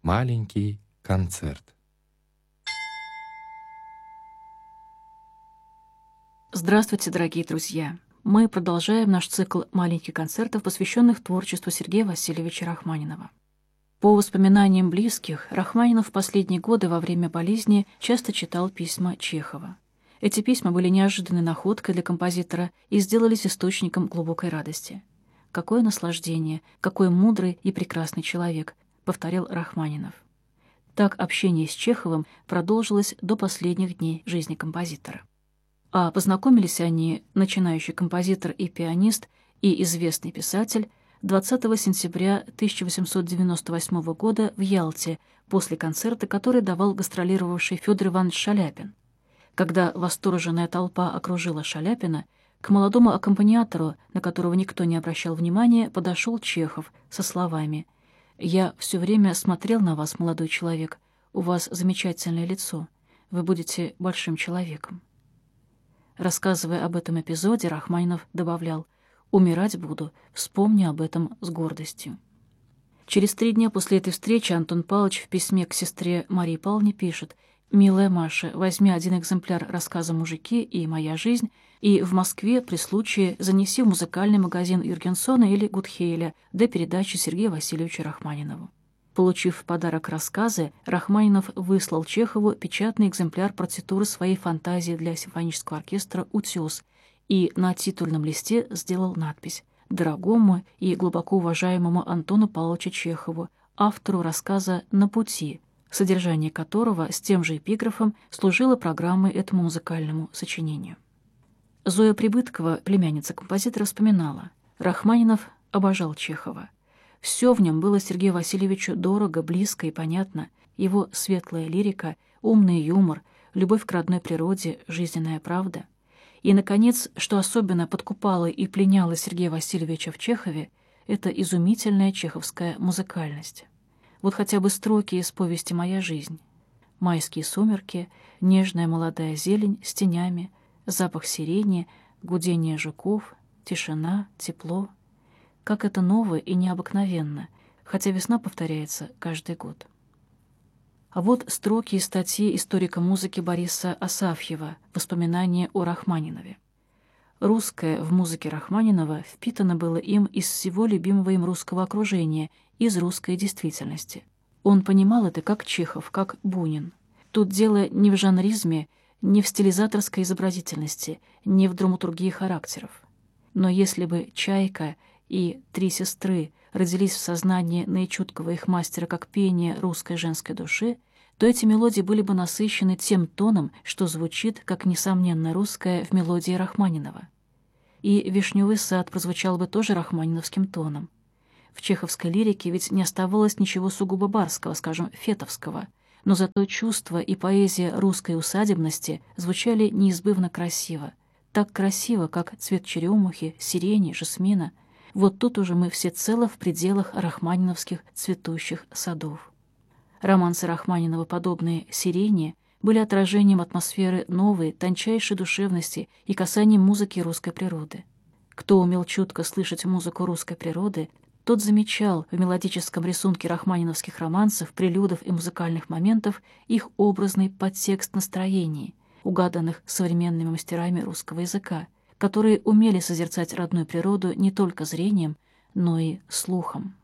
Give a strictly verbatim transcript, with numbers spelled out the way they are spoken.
Маленький концерт. Здравствуйте, дорогие друзья! Мы продолжаем наш цикл маленьких концертов, посвященных творчеству Сергея Васильевича Рахманинова. По воспоминаниям близких, Рахманинов в последние годы во время болезни часто читал письма Чехова. Эти письма были неожиданной находкой для композитора и сделались источником глубокой радости. «Какое наслаждение, какой мудрый и прекрасный человек», — повторил Рахманинов. Так общение с Чеховым продолжилось до последних дней жизни композитора. А познакомились они, начинающий композитор и пианист, и известный писатель, двадцатого сентября тысяча восемьсот девяносто восьмого года в Ялте, после концерта, который давал гастролировавший Федор Иванович Шаляпин. Когда восторженная толпа окружила Шаляпина, к молодому аккомпаниатору, на которого никто не обращал внимания, подошел Чехов со словами: «Я все время смотрел на вас, молодой человек, у вас замечательное лицо, вы будете большим человеком». Рассказывая об этом эпизоде, Рахманинов добавлял: «Умирать буду, вспомню об этом с гордостью». Через три дня после этой встречи Антон Павлович в письме к сестре Марии Павловне пишет: «Милая Маша, возьми один экземпляр рассказа «Мужики» и «Моя жизнь» и в Москве при случае занеси в музыкальный магазин Юргенсона или Гутхейля до передачи Сергею Васильевичу Рахманинову». Получив в подарок рассказы, Рахманинов выслал Чехову печатный экземпляр партитуры своей фантазии для симфонического оркестра «Утес» и на титульном листе сделал надпись: «Дорогому и глубоко уважаемому Антону Павловичу Чехову, автору рассказа «На пути», содержание которого с тем же эпиграфом служило программой этому музыкальному сочинению». Зоя Прибыткова, племянница композитора, вспоминала: «Рахманинов обожал Чехова. Все в нем было Сергею Васильевичу дорого, близко и понятно. Его светлая лирика, умный юмор, любовь к родной природе, жизненная правда. И, наконец, что особенно подкупало и пленяло Сергея Васильевича в Чехове, это изумительная чеховская музыкальность. Вот хотя бы строки из повести «Моя жизнь». Майские сумерки, нежная молодая зелень с тенями, запах сирени, гудение жуков, тишина, тепло. Как это ново и необыкновенно, хотя весна повторяется каждый год». А вот строки из статьи историка музыки Бориса Асафьева «Воспоминания о Рахманинове». Русское в музыке Рахманинова впитано было им из всего любимого им русского окружения, из русской действительности. Он понимал это как Чехов, как Бунин. Тут дело не в жанризме, не в стилизаторской изобразительности, не в драматургии характеров. Но если бы «Чайка» и «Три сестры» родились в сознании наичуткого их мастера как пение русской женской души, то эти мелодии были бы насыщены тем тоном, что звучит, как несомненно русское, в мелодии Рахманинова. И «Вишневый сад» прозвучал бы тоже рахманиновским тоном. В чеховской лирике ведь не оставалось ничего сугубо барского, скажем, фетовского, но зато чувство и поэзия русской усадебности звучали неизбывно красиво. Так красиво, как цвет черемухи, сирени, жасмина. Вот тут уже мы всецело в пределах рахманиновских цветущих садов. Романсы Рахманинова, подобные «Сирени», были отражением атмосферы новой, тончайшей душевности и касанием музыки русской природы. Кто умел чутко слышать музыку русской природы, тот замечал в мелодическом рисунке рахманиновских романсов, прелюдов и музыкальных моментов их образный подтекст настроений, угаданных современными мастерами русского языка, которые умели созерцать родную природу не только зрением, но и слухом.